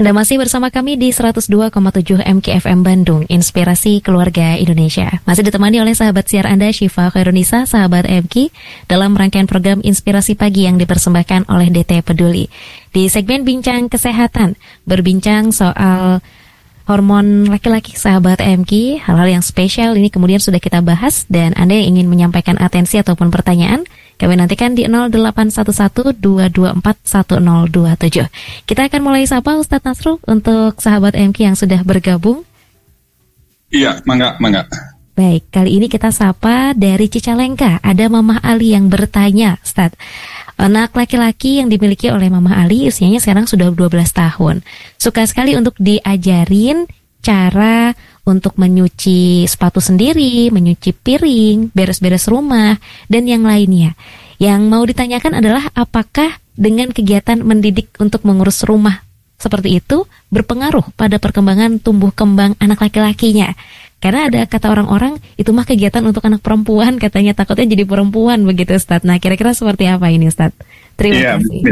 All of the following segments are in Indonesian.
Anda masih bersama kami di 102,7 MKFM Bandung, Inspirasi Keluarga Indonesia. Masih ditemani oleh sahabat siar Anda, Syifa Khairunisa, sahabat MK, dalam rangkaian program Inspirasi Pagi yang dipersembahkan oleh DT Peduli. Di segmen Bincang Kesehatan, berbincang soal hormon laki-laki, sahabat MK. Hal-hal yang spesial ini kemudian sudah kita bahas, dan Anda yang ingin menyampaikan atensi ataupun pertanyaan, kami nantikan di 0811-224-1027. Kita akan mulai sapa Ustadz Nasrul untuk sahabat MK yang sudah bergabung. Iya, mangga. Baik, kali ini kita sapa dari Cicalengka. Ada Mamah Ali yang bertanya, Ustadz. Anak laki-laki yang dimiliki oleh Mamah Ali usianya sekarang sudah 12 tahun. Suka sekali untuk diajarin cara untuk menyuci sepatu sendiri, menyuci piring, beres-beres rumah, dan yang lainnya. Yang mau ditanyakan adalah apakah dengan kegiatan mendidik untuk mengurus rumah seperti itu berpengaruh pada perkembangan tumbuh kembang anak laki-lakinya? Karena ada kata orang-orang, itu mah kegiatan untuk anak perempuan, katanya takutnya jadi perempuan begitu, Ustadz. Nah, kira-kira seperti apa ini, Ustadz? Terima kasih.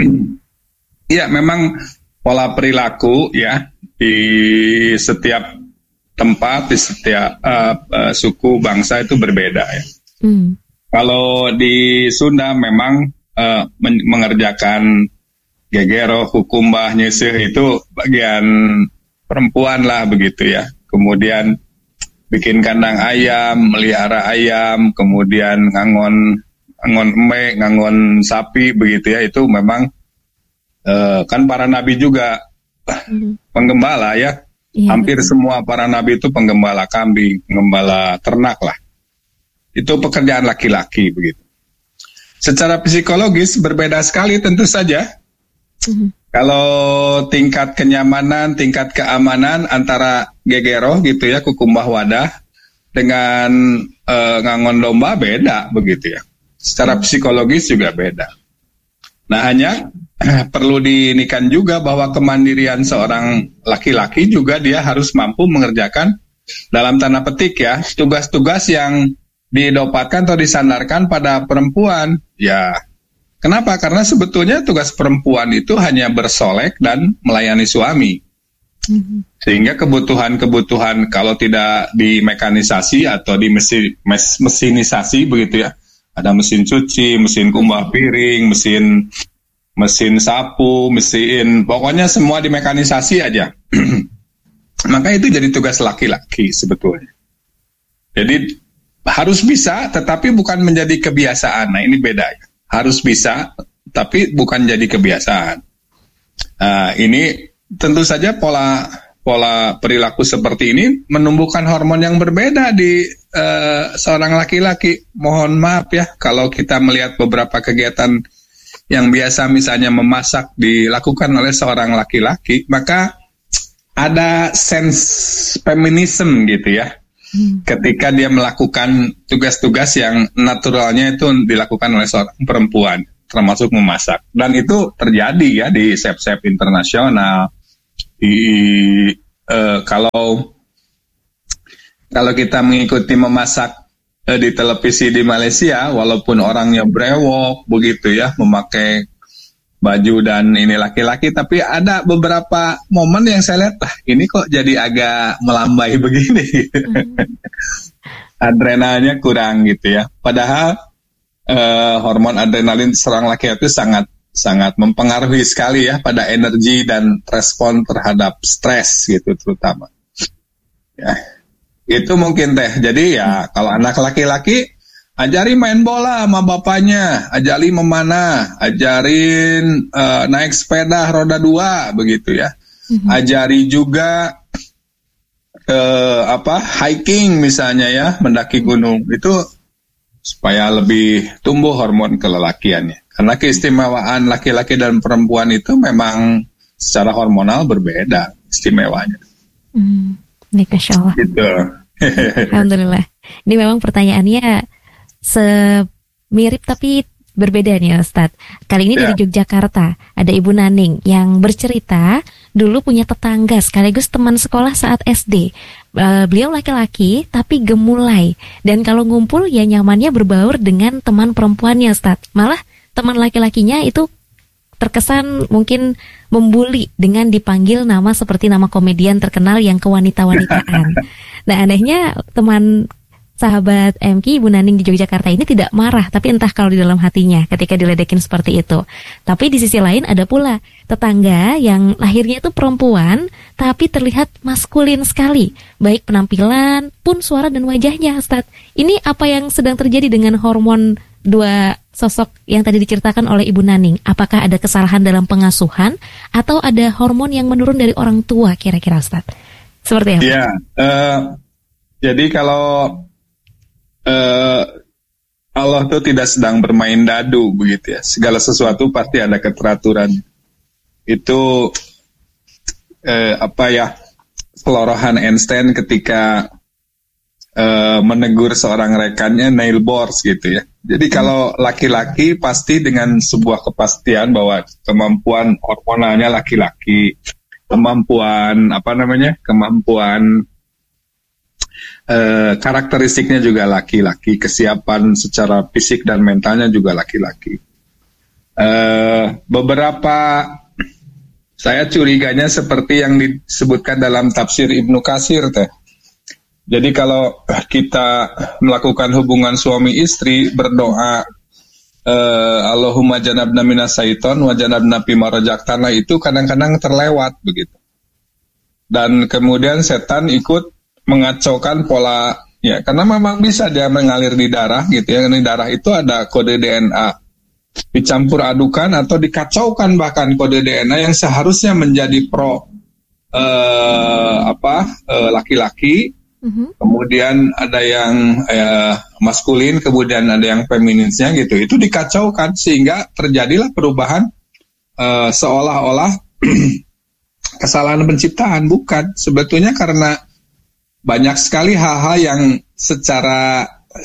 Iya, memang pola perilaku ya di setiap tempat, di setiap suku bangsa itu berbeda ya. Kalau di Sunda memang mengerjakan gegero, hukumbah, nyisih itu bagian perempuan lah begitu ya. Kemudian bikin kandang ayam, melihara ayam, kemudian ngangon emek, ngangon sapi begitu ya. Itu memang kan para nabi juga penggembala ya. Hampir semua para nabi itu penggembala kambing, penggembala ternak lah. Itu pekerjaan laki-laki begitu. Secara psikologis berbeda sekali tentu saja. Kalau tingkat kenyamanan, tingkat keamanan antara gegero gitu ya, kukumbah wadah dengan ngangon domba beda begitu ya. Secara psikologis juga beda. Nah, hanya perlu diinikan juga bahwa kemandirian seorang laki-laki juga dia harus mampu mengerjakan dalam tanda petik ya, tugas-tugas yang didapatkan atau disandarkan pada perempuan. Ya, kenapa? Karena sebetulnya tugas perempuan itu hanya bersolek dan melayani suami. Sehingga kebutuhan-kebutuhan kalau tidak dimekanisasi atau mesinisasi begitu ya. Ada mesin cuci, mesin kumbah piring, mesin sapu, pokoknya semua dimekanisasi aja. Maka itu jadi tugas laki-laki sebetulnya. Jadi harus bisa, tetapi bukan menjadi kebiasaan. Nah, ini beda ya. Harus bisa, tapi bukan jadi kebiasaan. Ini tentu saja pola perilaku seperti ini menumbuhkan hormon yang berbeda di seorang laki-laki. Mohon maaf ya, kalau kita melihat beberapa kegiatan yang biasa misalnya memasak dilakukan oleh seorang laki-laki, maka ada sense feminism gitu ya. Ketika dia melakukan tugas-tugas yang naturalnya itu dilakukan oleh seorang perempuan, termasuk memasak. Dan itu terjadi ya di chef-chef internasional. Kalau kita mengikuti memasak di televisi di Malaysia, walaupun orangnya brewok begitu ya, memakai baju dan ini laki-laki, tapi ada beberapa momen yang saya lihat, ini kok jadi agak melambai begini. Adrenalnya kurang gitu ya. Padahal hormon adrenalin seorang laki-laki itu sangat mempengaruhi sekali ya pada energi dan respon terhadap stres gitu terutama. Ya, itu mungkin teh. Jadi ya kalau anak laki-laki, ajari main bola sama bapaknya, ajari memanah, ajarin naik sepeda roda 2 begitu ya. Ajari juga hiking misalnya ya, mendaki gunung. Itu supaya lebih tumbuh hormon kelelakiannya. Karena keistimewaan laki-laki dan perempuan itu memang secara hormonal berbeda istimewanya. Masya Allah. Gitu. Alhamdulillah. Ini memang pertanyaannya semirip tapi berbeda nih Ustadz. Kali ini dari Yogyakarta ada Ibu Naning yang bercerita dulu punya tetangga sekaligus teman sekolah saat SD. Beliau laki-laki tapi gemulai, dan kalau ngumpul ya nyamannya berbaur dengan teman perempuannya Ustadz. Malah teman laki-lakinya itu terkesan mungkin membuli dengan dipanggil nama seperti nama komedian terkenal yang kewanita-wanitaan. Nah, anehnya teman sahabat MK, Ibu Naning di Yogyakarta ini tidak marah, tapi entah kalau di dalam hatinya ketika diledekin seperti itu. Tapi di sisi lain ada pula tetangga yang lahirnya itu perempuan, tapi terlihat maskulin sekali, baik penampilan pun suara dan wajahnya, Ustaz. Ini apa yang sedang terjadi dengan hormon dua sosok yang tadi diceritakan oleh Ibu Naning? Apakah ada kesalahan dalam pengasuhan atau ada hormon yang menurun dari orang tua kira-kira, Ustaz? Seperti apa? Iya, jadi kalau Allah tuh tidak sedang bermain dadu begitu ya. Segala sesuatu pasti ada keteraturan. Itu kelorohan Einstein ketika menegur seorang rekannya Niels Bohr gitu ya. Jadi kalau laki-laki pasti dengan sebuah kepastian bahwa kemampuan hormonalnya laki-laki, kemampuan karakteristiknya juga laki-laki, kesiapan secara fisik dan mentalnya juga laki-laki. Beberapa saya curiganya seperti yang disebutkan dalam tafsir Ibnu Katsir teh. Jadi kalau kita melakukan hubungan suami istri berdoa Allahumma janabna minas syaiton wa janabna fima razaqtana, itu kadang-kadang terlewat begitu. Dan kemudian setan ikut mengacaukan pola ya, karena memang bisa dia mengalir di darah gitu ya. Di darah itu ada kode DNA dicampur adukan atau dikacaukan bahkan kode DNA yang seharusnya menjadi laki-laki. Kemudian ada yang maskulin, kemudian ada yang feminisnya gitu. Itu dikacaukan sehingga terjadilah perubahan seolah-olah kesalahan penciptaan. Bukan, sebetulnya karena banyak sekali hal-hal yang secara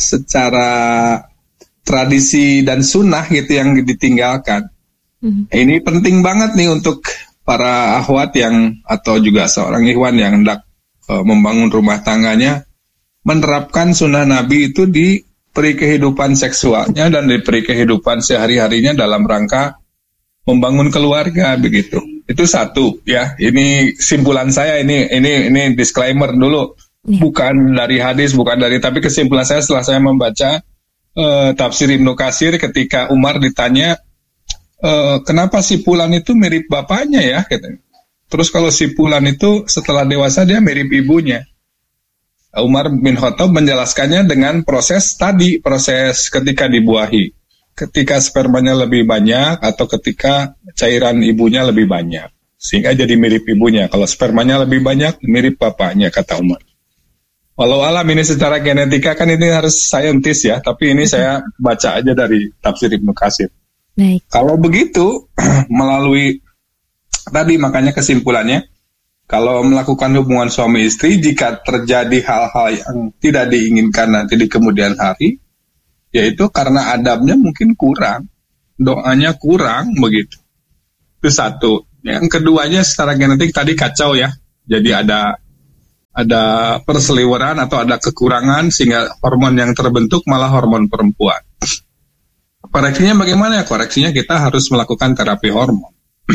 tradisi dan sunnah gitu yang ditinggalkan. Ini penting banget nih untuk para akhwat yang atau juga seorang ikhwan yang hendak membangun rumah tangganya, menerapkan sunnah Nabi itu di peri kehidupan seksualnya dan di peri kehidupan sehari-harinya dalam rangka membangun keluarga begitu. Itu satu ya. Ini simpulan saya, ini disclaimer dulu. Bukan dari hadis, tapi kesimpulan saya setelah saya membaca tafsir Ibnu Katsir ketika Umar ditanya kenapa si Fulan itu mirip bapaknya ya katanya. Terus kalau si Fulan itu setelah dewasa dia mirip ibunya. Umar bin Khattab menjelaskannya dengan proses ketika dibuahi. Ketika spermanya lebih banyak atau ketika cairan ibunya lebih banyak. Sehingga jadi mirip ibunya. Kalau spermanya lebih banyak mirip bapaknya, kata Umar. Walau alam ini secara genetika kan ini harus saintis ya, tapi ini saya baca aja dari tafsir Ibnu Katsir. Baik. Kalau begitu melalui tadi makanya kesimpulannya, kalau melakukan hubungan suami istri jika terjadi hal-hal yang tidak diinginkan nanti di kemudian hari, yaitu karena adabnya mungkin kurang, doanya kurang begitu. Itu satu. Yang keduanya secara genetik tadi kacau ya, jadi ada perseliweran atau ada kekurangan sehingga hormon yang terbentuk malah hormon perempuan. Koreksinya bagaimana ya? Koreksinya kita harus melakukan terapi hormon.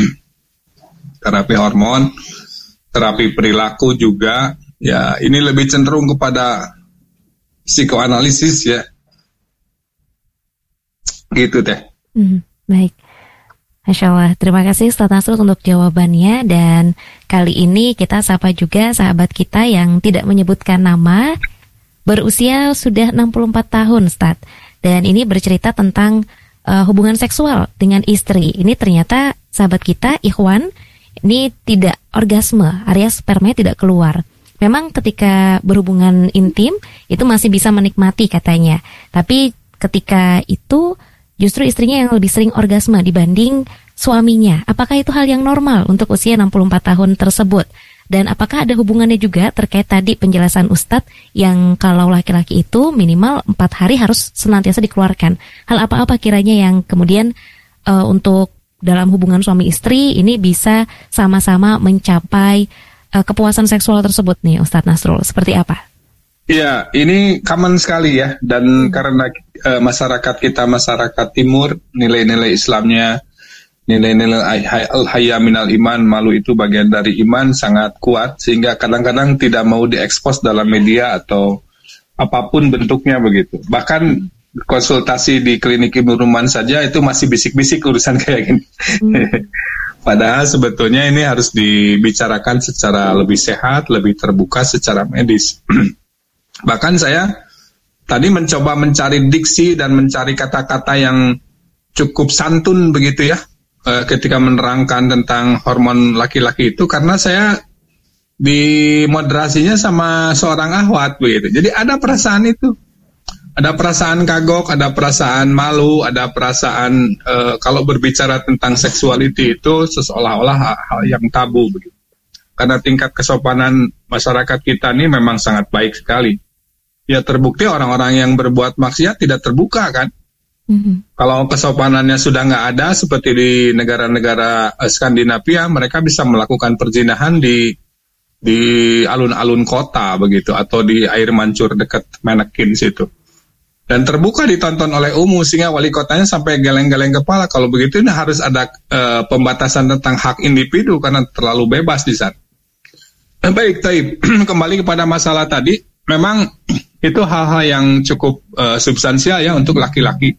Terapi perilaku juga. Ya, ini lebih cenderung kepada psikoanalisis ya. Gitu deh. Baik. Masya Allah, terima kasih Ustaz Nasrul untuk jawabannya. Dan kali ini kita sapa juga sahabat kita yang tidak menyebutkan nama, berusia sudah 64 tahun Ustaz. Dan ini bercerita tentang hubungan seksual dengan istri. Ini ternyata sahabat kita, Ikhwan, ini tidak orgasme, area spermanya tidak keluar. Memang ketika berhubungan intim itu masih bisa menikmati katanya. Tapi ketika itu justru istrinya yang lebih sering orgasme dibanding suaminya. Apakah itu hal yang normal untuk usia 64 tahun tersebut? Dan apakah ada hubungannya juga terkait tadi penjelasan Ustadz yang kalau laki-laki itu minimal 4 hari harus senantiasa dikeluarkan? Hal apa-apa kiranya yang kemudian untuk dalam hubungan suami istri ini bisa sama-sama mencapai kepuasan seksual tersebut nih Ustadz Nasrul? Seperti apa? Ya, ini common sekali ya, dan karena masyarakat kita masyarakat timur, nilai-nilai Islamnya nilai-nilai al-haya minal iman, malu itu bagian dari iman, sangat kuat sehingga kadang-kadang tidak mau diekspos dalam media atau apapun bentuknya begitu. Bahkan konsultasi di klinik Ibnu Ruman saja itu masih bisik-bisik urusan kayak gini. Padahal sebetulnya ini harus dibicarakan secara lebih sehat, lebih terbuka secara medis. Bahkan saya tadi mencoba mencari diksi dan mencari kata-kata yang cukup santun begitu ya, ketika menerangkan tentang hormon laki-laki itu, karena saya di moderasinya sama seorang akhwat begitu. Jadi ada perasaan itu. Ada perasaan kagok, ada perasaan malu, ada perasaan kalau berbicara tentang seksualiti itu seolah-olah hal yang tabu begitu. Karena tingkat kesopanan masyarakat kita ini memang sangat baik sekali. Ya terbukti orang-orang yang berbuat maksiat tidak terbuka kan. Kalau kesopanannya sudah nggak ada seperti di negara-negara Skandinavia, mereka bisa melakukan perzinahan di alun-alun kota begitu, atau di air mancur dekat Menekin situ. Dan terbuka ditonton oleh umum sehingga wali kotanya sampai geleng-geleng kepala. Kalau begitu ini harus ada pembatasan tentang hak individu karena terlalu bebas di sana. Baik, Taib. Kembali kepada masalah tadi, memang itu hal-hal yang cukup substansial ya untuk laki-laki,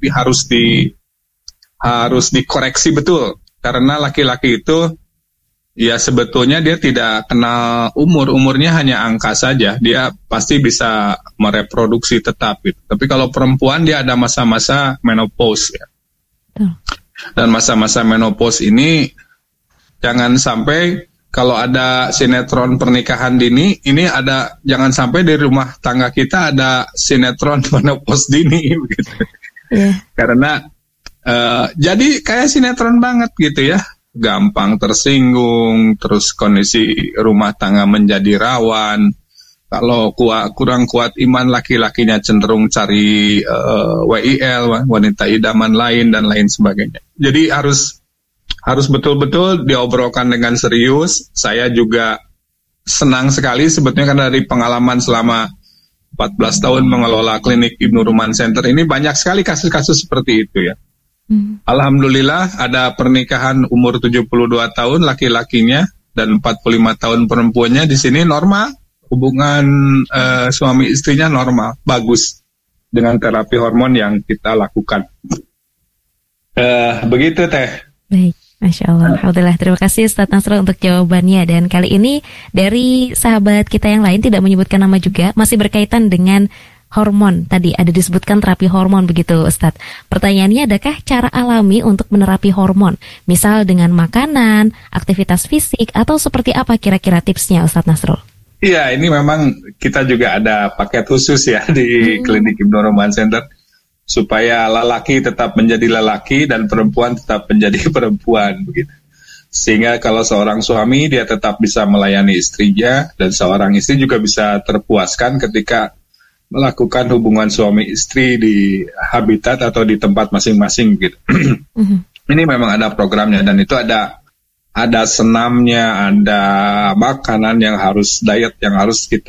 harus dikoreksi betul. Karena laki-laki itu ya sebetulnya dia tidak kenal umurnya hanya angka saja, dia pasti bisa mereproduksi tetap gitu. Tapi kalau perempuan dia ada masa-masa menopause ya. Dan masa-masa menopause ini jangan sampai kalau ada sinetron pernikahan dini, ini ada jangan sampai di rumah tangga kita ada sinetron menopause dini begitu. Karena jadi kayak sinetron banget gitu ya. Gampang tersinggung, terus kondisi rumah tangga menjadi rawan. Kalau kurang kuat iman, laki-lakinya cenderung cari WIL, wanita idaman lain dan lain sebagainya. Jadi harus betul-betul diobrolkan dengan serius. Saya juga senang sekali sebetulnya karena dari pengalaman selama 14 tahun mengelola klinik Ibnu Ruman Center ini banyak sekali kasus-kasus seperti itu ya. Alhamdulillah ada pernikahan umur 72 tahun laki-lakinya dan 45 tahun perempuannya di sini normal, hubungan suami istrinya normal, bagus dengan terapi hormon yang kita lakukan. Begitu Teh. Baik, Masya Allah. Alhamdulillah, terima kasih Ustaz Nasrul untuk jawabannya. Dan kali ini dari sahabat kita yang lain tidak menyebutkan nama juga, masih berkaitan dengan hormon. Tadi ada disebutkan terapi hormon begitu Ustadz. Pertanyaannya, adakah cara alami untuk menerapi hormon? Misal dengan makanan, aktivitas fisik, atau seperti apa kira-kira tipsnya Ustadz Nasrul? Iya, ini memang kita juga ada paket khusus ya di klinik Ibnu Ruman Center supaya lelaki tetap menjadi lelaki dan perempuan tetap menjadi perempuan begitu. Sehingga kalau seorang suami dia tetap bisa melayani istrinya dan seorang istri juga bisa terpuaskan ketika melakukan hubungan suami istri di habitat atau di tempat masing-masing gitu. Ini memang ada programnya dan itu ada senamnya, ada makanan yang harus diet yang harus kita